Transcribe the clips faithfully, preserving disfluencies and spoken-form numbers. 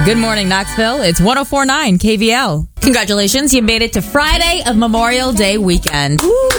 Good morning, Knoxville. It's one oh four point nine K V L. Congratulations, you made it to Friday of Memorial Day weekend. Woo!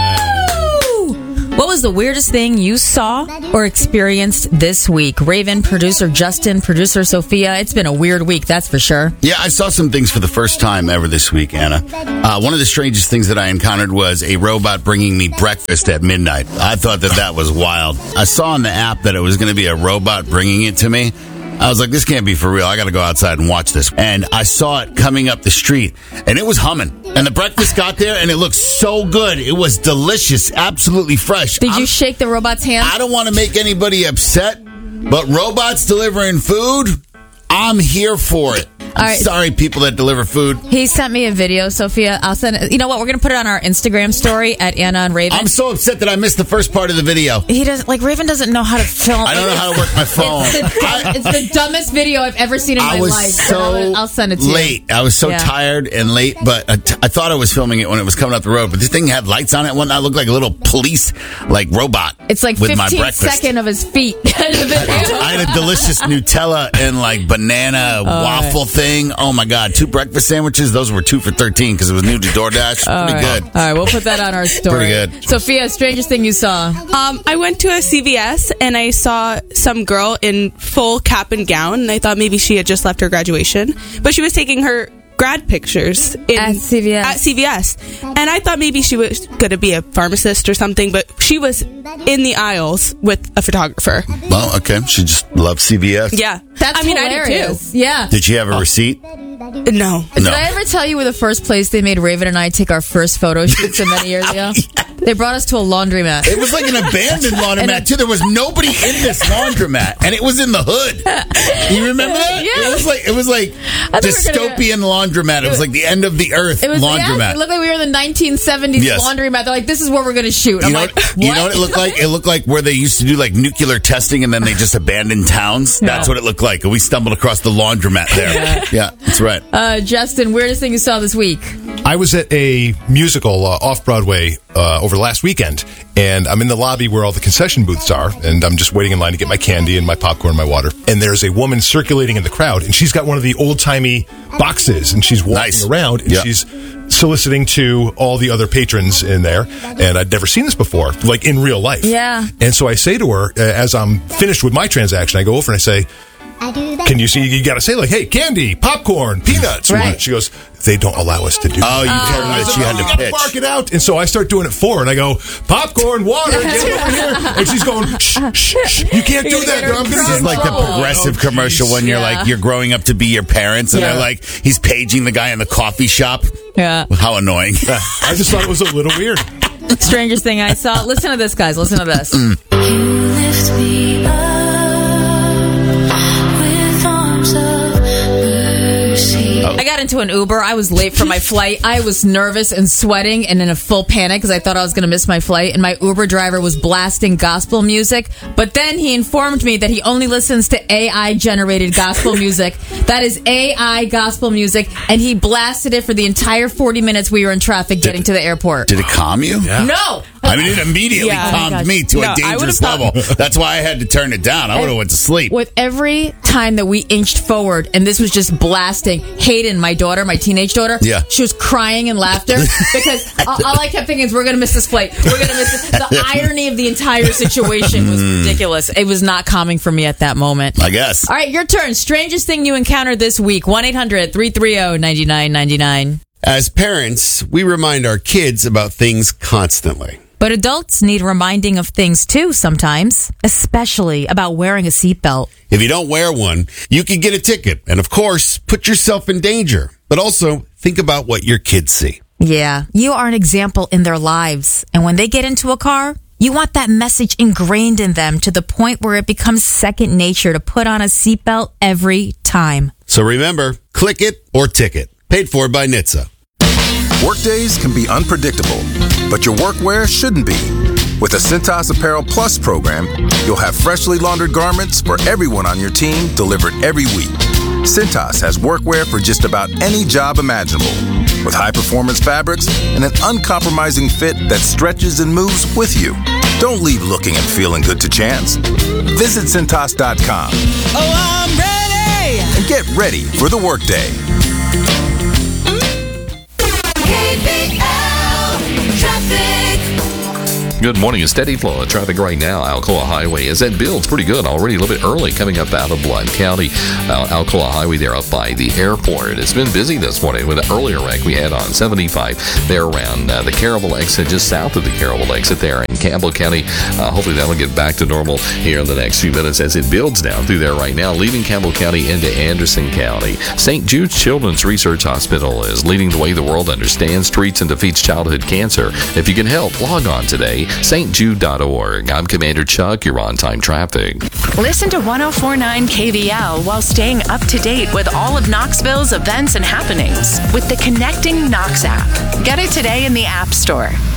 What was the weirdest thing you saw or experienced this week? Raven, producer Justin, producer Sophia. It's been a weird week, that's for sure. Yeah, I saw some things for the first time ever this week, Anna. Uh, one of the strangest things that I encountered was a robot bringing me breakfast at midnight. I thought that that was wild. I saw on the app that it was going to be a robot bringing it to me. I was like, this can't be for real. I got to go outside and watch this. And I saw it coming up the street, and it was humming. And the breakfast got there, and it looked so good. It was delicious, absolutely fresh. Did I'm, you shake the robot's hand? I don't want to make anybody upset, but robots delivering food, I'm here for it. I'm right. Sorry, people that deliver food. He sent me a video, Sophia. I'll send it. You know what? We're going to put it on our Instagram story at Anna and Raven. I'm so upset that I missed the first part of the video. He doesn't, like, Raven doesn't know how to film. I don't know how to work my phone. It's the, I, it's the dumbest video I've ever seen in I my was life. So I'll, I'll send it to late. you. I was so yeah. tired and late, but I, t- I thought I was filming it when it was coming up the road. But this thing had lights on it. One that looked like a little police, like, robot. It's like with my fifteen breakfast. seconds of his feet. I had a delicious Nutella and, like, banana All waffle right. thing. Oh, my God. Two breakfast sandwiches. Those were two for thirteen because it was new to DoorDash. All Pretty right. good. All right, we'll put that on our story. Pretty good. Sophia, strangest thing you saw? Um, I went to a C V S and I saw some girl in full cap and gown, and I thought maybe she had just left her graduation, but she was taking her grad pictures in, At C V S. At C V S, and I thought maybe she was going to be a pharmacist or something, but she was in the aisles with a photographer. Well, okay. She just loves C V S. Yeah, That's I mean, hilarious. I did too. Yeah. Did she have a receipt? No. Did No. I ever tell you where the first place they made Raven and I take our first photo shoot so many years ago? They brought us to a laundromat. It was like an abandoned laundromat, too. There was nobody in this laundromat, and it was in the hood. You remember that? Yeah. It was like it was like thought we were gonna- dystopian laundromat. It was like the end of the earth It was laundromat. Yeah, it looked like we were in the nineteen seventies Yes. laundromat. They're like, this is where we're going to shoot. You I'm know, like, what, what? you know what it looked like? It looked like where they used to do like nuclear testing and then they just abandoned towns. That's Yeah. what it looked like. And we stumbled across the laundromat there. Yeah. Yeah, that's right. Uh, Justin, weirdest thing you saw this week? I was at a musical uh, off-Broadway uh, over last weekend, and I'm in the lobby where all the concession booths are, and I'm just waiting in line to get my candy and my popcorn and my water. And there's a woman circulating in the crowd, and she's got one of the old-timey boxes, and she's walking Nice. around, and Yeah. she's soliciting to all the other patrons in there. And I'd never seen this before, like in real life. Yeah. And so I say to her, uh, as I'm finished with my transaction, I go over and I say, can you see, you got to say like, hey, candy, popcorn, peanuts. Right. She goes, they don't allow us to do Oh, you that. told her that she had "Oh, you to gotta pitch. bark it out. And so I start doing it for her, and I go, popcorn, water, get over here. And she's going, shh, shh, shh. You can't You're do gonna that, get her girl. I'm in going to This get is in like the trouble." progressive Oh, commercial geez. when you're Yeah. like, you're growing up to be your parents, and Yeah. they're like, he's paging the guy in the coffee shop. Yeah. How annoying. I just thought it was a little weird. Strangest thing I saw. Listen to this, guys. Listen to this. Mm. You lift me up with arms of mercy. I got into an Uber. I was late for my flight. I was nervous and sweating and in a full panic because I thought I was going to miss my flight. And my Uber driver was blasting gospel music. But then he informed me that he only listens to A I-generated gospel music. That is A I gospel music. And he blasted it for the entire forty minutes we were in traffic getting to the airport. Did it calm you? Yeah. No! I mean, it immediately Yeah. Oh my calmed gosh. me to No, a I dangerous would've level. thought- That's why I had to turn it down. I would have went to sleep. With every time that we inched forward and this was just blasting, Hayden, my daughter, my teenage daughter, Yeah. she was crying in laughter because all, all I kept thinking is, we're going to miss this flight. We're going to miss this. The irony of the entire situation was ridiculous. It was not calming for me at that moment. I guess. All right, your turn. Strangest thing you encountered this week. one eight hundred three three zero nine nine nine nine. As parents, we remind our kids about things constantly. But adults need reminding of things too sometimes, especially about wearing a seatbelt. If you don't wear one, you could get a ticket and, of course, put yourself in danger. But also, think about what your kids see. Yeah, you are an example in their lives. And when they get into a car, you want that message ingrained in them to the point where it becomes second nature to put on a seatbelt every time. So remember, click it or ticket. Paid for by N H T S A. Workdays can be unpredictable, but your workwear shouldn't be. With the Cintas Apparel Plus program, you'll have freshly laundered garments for everyone on your team delivered every week. Cintas has workwear for just about any job imaginable, with high-performance fabrics and an uncompromising fit that stretches and moves with you. Don't leave looking and feeling good to chance. Visit Cintas dot com. Oh, I'm ready! And get get ready for the workday. K B L Traffic. Good morning. A steady flow of traffic right now. Alcoa Highway is at builds pretty good already a little bit early coming up out of Blount County. Uh, Alcoa Highway there up by the airport. It's been busy this morning with an earlier wreck we had on seventy-five there around uh, the Caryville exit, just south of the Caryville exit there in Campbell County. Uh, hopefully that'll get back to normal here in the next few minutes as it builds down through there right now, leaving Campbell County into Anderson County. Saint Jude's Children's Research Hospital is leading the way the world understands, treats, and defeats childhood cancer. If you can help, log on today. St Jude dot org. I'm Commander Chuck. You're on time traffic. Listen to one oh four point nine K V L while staying up to date with all of Knoxville's events and happenings with the Connecting Knox app. Get it today in the App Store.